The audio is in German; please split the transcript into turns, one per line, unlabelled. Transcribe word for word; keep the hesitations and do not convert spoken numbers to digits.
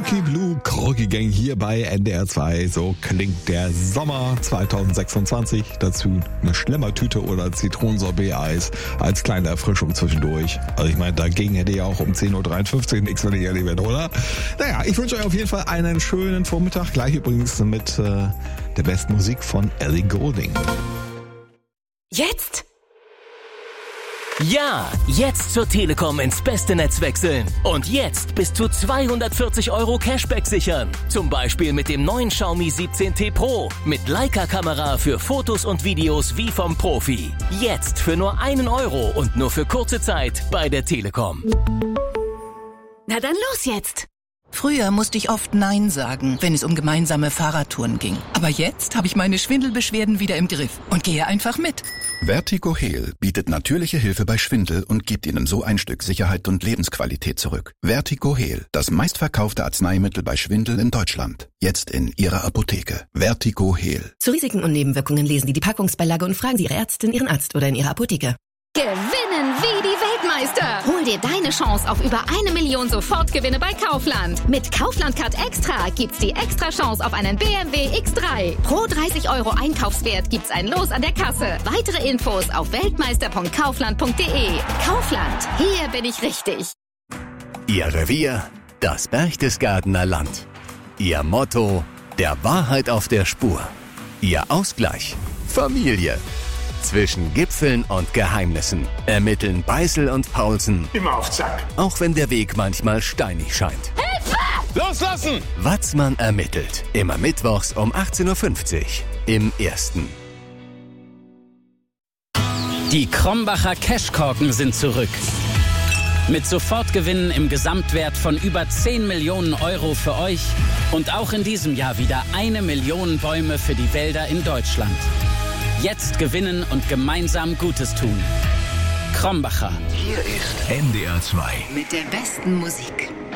Funky Blue Croaky Gang hier bei N D R zwei. So klingt der Sommer zwanzig sechsundzwanzig. Dazu eine Schlemmertüte oder Zitronensorbet-Eis als kleine Erfrischung zwischendurch. Also ich meine, dagegen hätte ich auch um zehn Uhr dreiundfünfzig nichts, wenn ich ehrlich bin, oder? Naja, ich wünsche euch auf jeden Fall einen schönen Vormittag. Gleich übrigens mit äh, der besten Musik von Ellie Goulding.
Jetzt? Ja, jetzt zur Telekom ins beste Netz wechseln. Und jetzt bis zu zweihundertvierzig Euro Cashback sichern. Zum Beispiel mit dem neuen Xiaomi siebzehn T Pro. Mit Leica-Kamera für Fotos und Videos wie vom Profi. Jetzt für nur einen Euro und nur für kurze Zeit bei der Telekom.
Na dann los jetzt!
Früher musste ich oft Nein sagen, wenn es um gemeinsame Fahrradtouren ging. Aber jetzt habe ich meine Schwindelbeschwerden wieder im Griff und gehe einfach mit.
Vertigo-Heal bietet natürliche Hilfe bei Schwindel und gibt Ihnen so ein Stück Sicherheit und Lebensqualität zurück. Vertigo-Heal, das meistverkaufte Arzneimittel bei Schwindel in Deutschland. Jetzt in Ihrer Apotheke. Vertigo-Heal.
Zu Risiken und Nebenwirkungen lesen Sie die Packungsbeilage und fragen Sie Ihre Ärztin, Ihren Arzt oder in Ihrer Apotheke.
Gewinnen wie die Weltmeister! Hol dir deine Chance auf über eine Million Sofortgewinne bei Kaufland. Mit Kaufland Card Extra gibt's die extra Chance auf einen B M W X drei. Pro dreißig Euro Einkaufswert gibt's ein Los an der Kasse. Weitere Infos auf weltmeister punkt kaufland punkt de. Kaufland, hier bin ich richtig.
Ihr Revier, das Berchtesgadener Land. Ihr Motto, der Wahrheit auf der Spur. Ihr Ausgleich, Familie. Zwischen Gipfeln und Geheimnissen ermitteln Beißel und Paulsen.
Immer auf Zack.
Auch wenn der Weg manchmal steinig scheint.
Hilfe! Loslassen!
Watzmann ermittelt. Immer mittwochs um achtzehn Uhr fünfzig im Ersten.
Die Krombacher Cashkorken sind zurück. Mit Sofortgewinnen im Gesamtwert von über zehn Millionen Euro für euch und auch in diesem Jahr wieder eine Million Bäume für die Wälder in Deutschland. Jetzt gewinnen und gemeinsam Gutes tun. Krombacher.
Hier ist N D R zwei.
Mit der besten Musik.